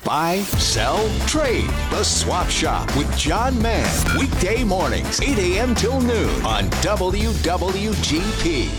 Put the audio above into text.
Buy, sell, trade. The Swap Shop with John Mann. Weekday mornings, 8 a.m. till noon on WWGP.